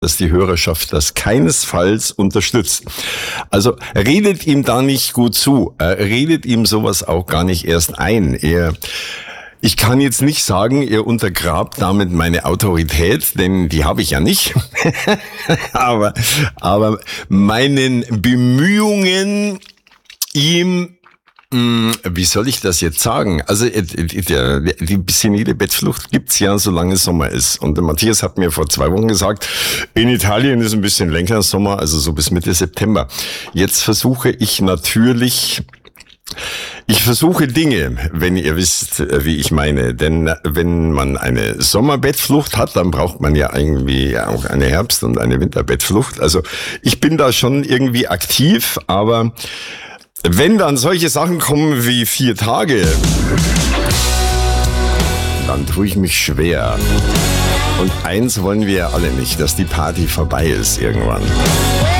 dass die Hörerschaft das keinesfalls unterstützt. Also redet ihm da nicht gut zu, redet ihm sowas auch gar nicht erst ein. Ich kann jetzt nicht sagen, ihr untergrabt damit meine Autorität, denn die habe ich ja nicht. aber meinen Bemühungen, ihm, wie soll ich das jetzt sagen? Also die senile Bettflucht gibt's ja, solange Sommer ist. Und der Matthias hat mir vor 2 Wochen gesagt, in Italien ist ein bisschen länger Sommer, also so bis Mitte September. Jetzt versuche ich natürlich... Ich versuche Dinge, wenn ihr wisst, wie ich meine. Denn wenn man eine Sommerbettflucht hat, dann braucht man ja irgendwie auch eine Herbst- und eine Winterbettflucht. Also ich bin da schon irgendwie aktiv, aber wenn dann solche Sachen kommen wie 4 Tage, dann tue ich mich schwer. Und eins wollen wir ja alle nicht, dass die Party vorbei ist irgendwann.